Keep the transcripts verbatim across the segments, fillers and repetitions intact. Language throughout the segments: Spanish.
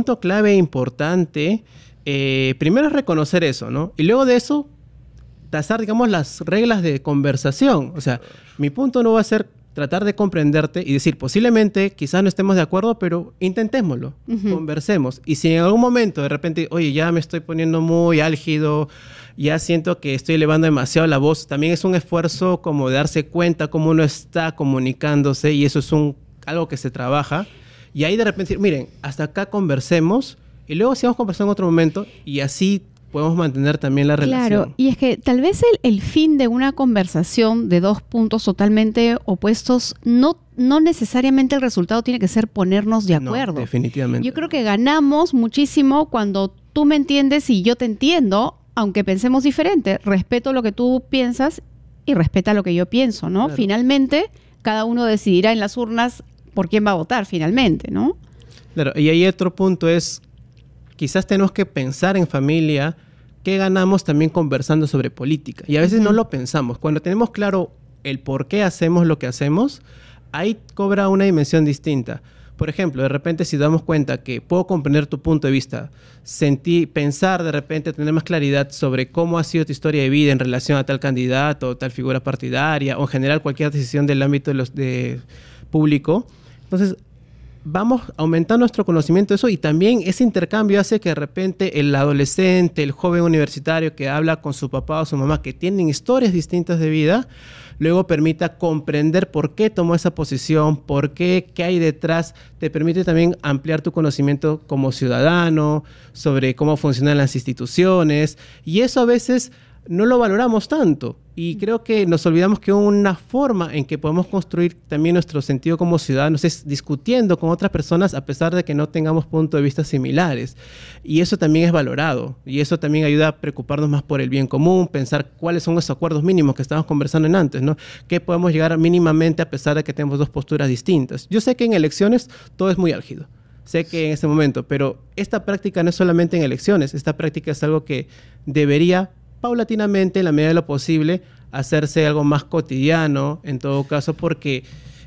punto clave importante, eh, primero es reconocer eso, ¿no? Y luego de eso, trazar, digamos, las reglas de conversación. O sea, mi punto no va a ser tratar de comprenderte y decir, posiblemente, quizás no estemos de acuerdo, pero intentémoslo, uh-huh. conversemos. Y si en algún momento, de repente, oye, ya me estoy poniendo muy álgido, ya siento que estoy elevando demasiado la voz, también es un esfuerzo como de darse cuenta cómo uno está comunicándose, y eso es un, algo que se trabaja. Y ahí de repente decir, miren, hasta acá conversemos, y luego sigamos conversando en otro momento, y así podemos mantener también la relación. Claro, y es que tal vez el, el fin de una conversación de dos puntos totalmente opuestos, no, no necesariamente el resultado tiene que ser ponernos de acuerdo. No, definitivamente. Yo creo que ganamos muchísimo cuando tú me entiendes y yo te entiendo, aunque pensemos diferente. Respeto lo que tú piensas y respeta lo que yo pienso, ¿no? Claro. Finalmente, cada uno decidirá en las urnas por quién va a votar finalmente, ¿no? Claro, y ahí otro punto es, quizás tenemos que pensar en familia, qué ganamos también conversando sobre política. Y a veces uh-huh. no lo pensamos. Cuando tenemos claro el por qué hacemos lo que hacemos, ahí cobra una dimensión distinta. Por ejemplo, de repente si damos cuenta que puedo comprender tu punto de vista, sentir, pensar de repente, tener más claridad sobre cómo ha sido tu historia de vida en relación a tal candidato, tal figura partidaria, o en general cualquier decisión del ámbito de los, de público. Entonces, vamos aumentando nuestro conocimiento de eso, y también ese intercambio hace que de repente el adolescente, el joven universitario que habla con su papá o su mamá, que tienen historias distintas de vida, luego permita comprender por qué tomó esa posición, por qué, qué hay detrás. Te permite también ampliar tu conocimiento como ciudadano, sobre cómo funcionan las instituciones, y eso a veces no lo valoramos tanto, y creo que nos olvidamos que una forma en que podemos construir también nuestro sentido como ciudadanos es discutiendo con otras personas a pesar de que no tengamos puntos de vista similares, y eso también es valorado, y eso también ayuda a preocuparnos más por el bien común, pensar cuáles son esos acuerdos mínimos que estábamos conversando en antes, ¿no? ¿Qué podemos llegar mínimamente a pesar de que tenemos dos posturas distintas? Yo sé que en elecciones todo es muy álgido, sé que en ese momento, pero esta práctica no es solamente en elecciones, esta práctica es algo que debería paulatinamente, en la medida de lo posible, hacerse algo más cotidiano, en todo caso, porque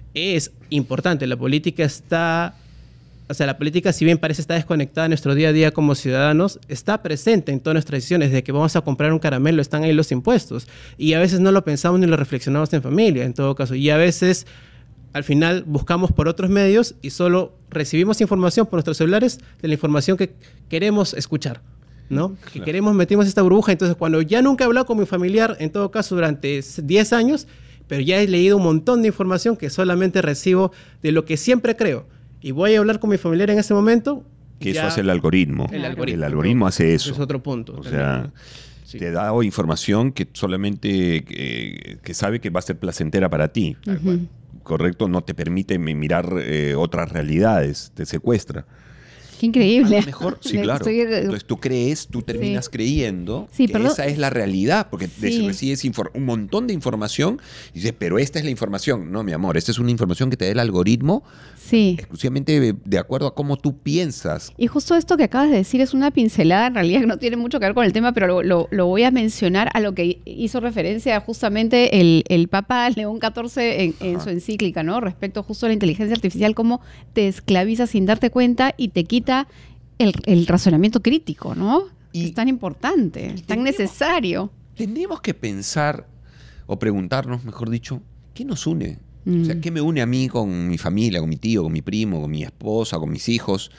es importante. La política está, o sea, la política, si bien parece estar desconectada de nuestro día a día como ciudadanos, está presente en todas nuestras decisiones. Desde que vamos a comprar un caramelo, están ahí los impuestos. Y a veces no lo pensamos ni lo reflexionamos en familia, en todo caso. Y a veces, al final, buscamos por otros medios y solo recibimos información por nuestros celulares de la información que queremos escuchar, ¿no? Claro. Que queremos, metimos esta burbuja. Entonces, cuando ya nunca he hablado con mi familiar, en todo caso, durante diez años, pero ya he leído un montón de información que solamente recibo de lo que siempre creo, y voy a hablar con mi familiar en ese momento. Que eso hace el algoritmo. El algoritmo, el algoritmo hace eso. Es otro punto. O sea, sí. Te da información que solamente que, que sabe que va a ser placentera para ti. Uh-huh. ¿Correcto? No te permite mirar eh, otras realidades, te secuestra. Qué increíble. A lo mejor, sí, claro. Estoy... Entonces tú crees, tú terminas sí. creyendo sí, que perdón. esa es la realidad, porque Sí. recibes un montón de información y dices, pero esta es la información. No, mi amor, esta es una información que te da el algoritmo sí. exclusivamente de, de acuerdo a cómo tú piensas. Y justo esto que acabas de decir es una pincelada, en realidad que no tiene mucho que ver con el tema, pero lo, lo, lo voy a mencionar a lo que hizo referencia justamente el, el Papa León catorce en, en su encíclica, ¿no? Respecto justo a la inteligencia artificial, cómo te esclaviza sin darte cuenta y te quita El, el razonamiento crítico, ¿no? Y es tan importante, es tan necesario. Tendríamos que pensar, o preguntarnos, mejor dicho, ¿qué nos une? Mm. O sea, ¿qué me une a mí con mi familia, con mi tío, con mi primo, con mi esposa, con mis hijos?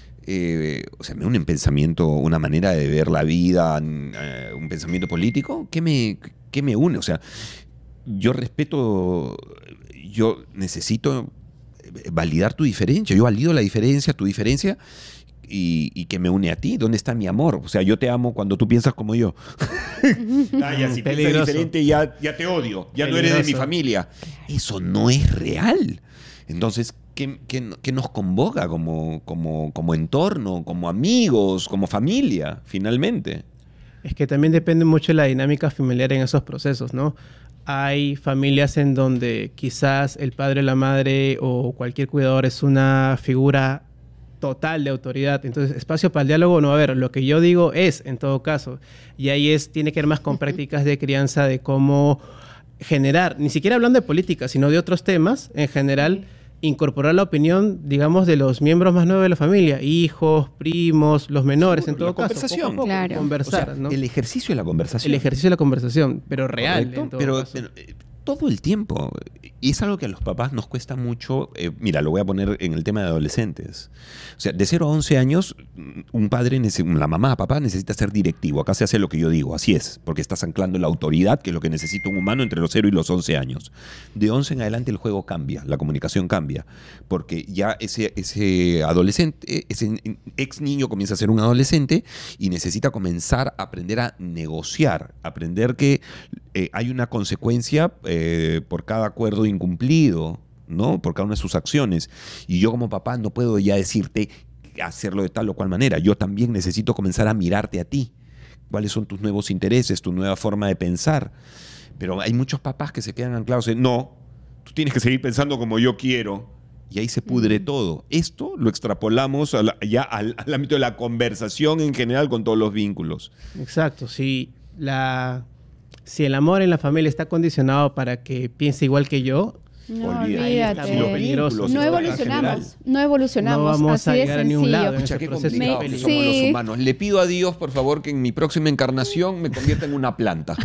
Eh, o sea, ¿me une un pensamiento, una manera de ver la vida, eh, un pensamiento político? ¿Qué me, qué me une? O sea, yo respeto, yo necesito validar tu diferencia. Yo valido la diferencia, tu diferencia, y, y que me une a ti. ¿Dónde está mi amor? O sea, yo te amo cuando tú piensas como yo. Ah, ya, si piensas diferente, ya, ya te odio. Ya Peligroso. No eres de mi familia. Eso no es real. Entonces, ¿qué, qué, qué nos convoca como, como, como entorno, como amigos, como familia, finalmente? Es que también depende mucho de la dinámica familiar en esos procesos, ¿no? Hay familias en donde quizás el padre, la madre o cualquier cuidador es una figura total de autoridad. Entonces, espacio para el diálogo no va a haber. Lo que yo digo es, en todo caso. Y ahí es, tiene que ver más con prácticas de crianza, de cómo generar, ni siquiera hablando de política, sino de otros temas en general, incorporar la opinión, digamos, de los miembros más nuevos de la familia, hijos, primos, los menores, Seguro, en todo la caso. conversación. Poco a poco, Claro. Conversar, O sea, ¿no? el ejercicio de la conversación. El ejercicio de la conversación, pero real. Correcto, en todo pero, caso. pero, eh, todo el tiempo. Y es algo que a los papás nos cuesta mucho. Eh, mira, lo voy a poner en el tema de adolescentes. O sea, de cero a once años, un padre, la mamá, papá, necesita ser directivo. Acá se hace lo que yo digo, así es, porque estás anclando la autoridad, que es lo que necesita un humano entre los cero y los once años. De once en adelante el juego cambia, la comunicación cambia, porque ya ese, ese adolescente, ese ex niño comienza a ser un adolescente y necesita comenzar a aprender a negociar, aprender que eh, hay una consecuencia eh, por cada acuerdo incumplido, ¿no? Por cada una de sus acciones. Y yo como papá no puedo ya decirte hacerlo de tal o cual manera. Yo también necesito comenzar a mirarte a ti. ¿Cuáles son tus nuevos intereses, tu nueva forma de pensar? Pero hay muchos papás que se quedan anclados en, no, tú tienes que seguir pensando como yo quiero. Y ahí se pudre mm. todo. Esto lo extrapolamos a la, ya al, al ámbito de la conversación en general con todos los vínculos. Exacto. Si, la, si el amor en la familia está condicionado para que piense igual que yo, No, olvídate. olvídate. Lo peligroso, No evolucionamos, no evolucionamos. No vamos así a de llegar a ningún sencillo. lado. Pucha, qué proceso complicado Me- que sí. somos los humanos. Le pido a Dios, por favor, que en mi próxima encarnación me convierta en una planta.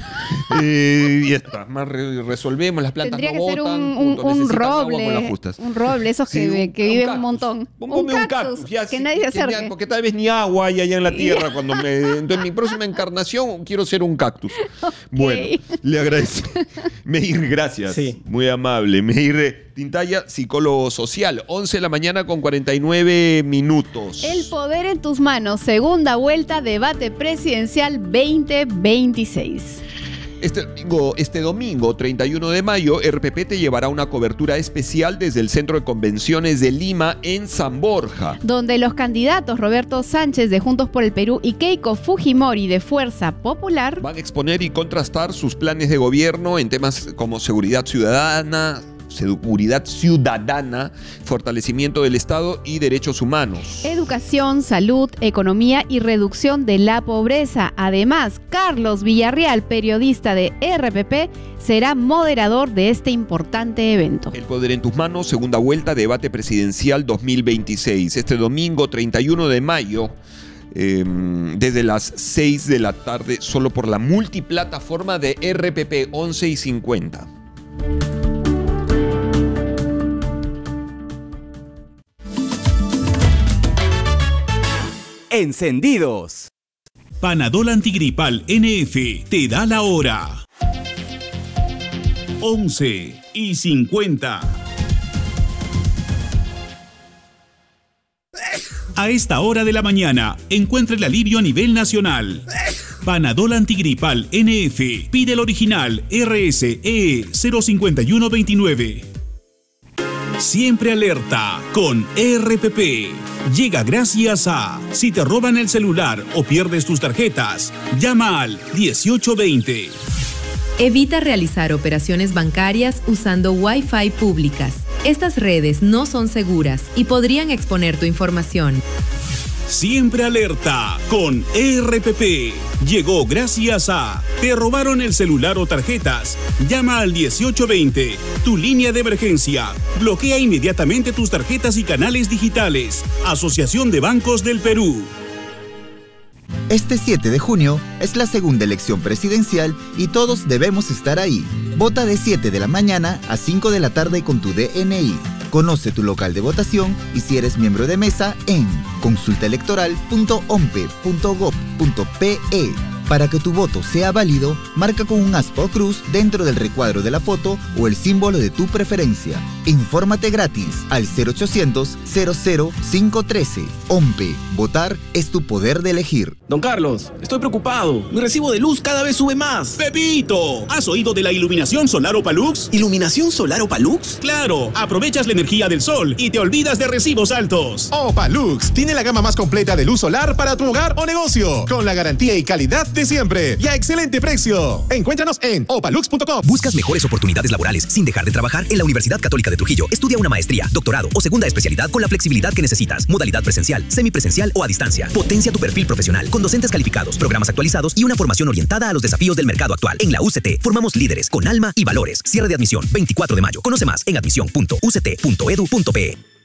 eh, y ya está. Más re- resolvemos, las plantas Tendría no que ser botan, un, un, punto, un necesitan agua, pues las roble, justas. un roble, esos Sí, que, un- que un viven cactus. un montón. Ponme Un cactus, ya, que sí, nadie se ya, acerque. porque tal vez ni agua hay allá en la tierra. Cuando me, entonces, en mi próxima encarnación quiero ser un cactus. Bueno, le agradezco. Meir, gracias. Sí. Muy amable. Meir Tintaya, psicólogo social. once de la mañana con cuarenta y nueve minutos. El poder en tus manos, segunda vuelta, debate presidencial veinte veintiséis. Este domingo, este domingo, treinta y uno de mayo, R P P te llevará una cobertura especial desde el Centro de Convenciones de Lima en San Borja. Donde los candidatos Roberto Sánchez de Juntos por el Perú y Keiko Fujimori de Fuerza Popular Van a exponer y contrastar sus planes de gobierno en temas como seguridad ciudadana, seguridad ciudadana, fortalecimiento del Estado y derechos humanos. educación, salud, economía y reducción de la pobreza. Además, Carlos Villarreal, periodista de R P P, será moderador de este importante evento. El poder en tus manos, segunda vuelta, debate presidencial dos mil veintiséis. Este domingo, treinta y uno de mayo, eh, desde las seis de la tarde, solo por la multiplataforma de R P P, once y cincuenta. Encendidos. Panadol Antigripal N F te da la hora. once y cincuenta. A esta hora de la mañana, encuentra el alivio a nivel nacional. Panadol Antigripal N F. Pide el original R S E cero cincuenta y uno veintinueve. Siempre alerta con R P P. Llega gracias a, si te roban el celular o pierdes tus tarjetas, llama al dieciocho veinte. Evita realizar operaciones bancarias usando Wi-Fi públicas. Estas redes no son seguras y podrían exponer tu información. Siempre alerta con R P P. Llegó gracias a, te robaron el celular o tarjetas. Llama al dieciocho veinte, tu línea de emergencia. Bloquea inmediatamente tus tarjetas y canales digitales. Asociación de Bancos del Perú. Este siete de junio es la segunda elección presidencial y todos debemos estar ahí. Vota de siete de la mañana a cinco de la tarde con tu D N I. Conoce tu local de votación y si eres miembro de mesa en consulta electoral punto ompe punto gob punto pe. Para que tu voto sea válido, marca con un aspa o cruz dentro del recuadro de la foto o el símbolo de tu preferencia. Infórmate gratis al cero ochocientos, cero cero cinco uno tres. OMPE. Votar es tu poder de elegir. Don Carlos, estoy preocupado. Mi recibo de luz cada vez sube más. ¡Pepito! ¿Has oído de la iluminación solar Opalux? ¿Iluminación solar Opalux? Claro, aprovechas la energía del sol y te olvidas de recibos altos. Opalux tiene la gama más completa de luz solar para tu hogar o negocio, con la garantía y calidad de de siempre y a excelente precio. Encuéntranos en opalux punto com. ¿Buscas mejores oportunidades laborales sin dejar de trabajar? En la Universidad Católica de Trujillo, estudia una maestría, doctorado o segunda especialidad con la flexibilidad que necesitas. Modalidad presencial, semipresencial o a distancia. Potencia tu perfil profesional con docentes calificados, programas actualizados y una formación orientada a los desafíos del mercado actual. En la U C T formamos líderes con alma y valores. Cierre de admisión veinticuatro de mayo. Conoce más en admisión punto u c t punto e d u punto p e.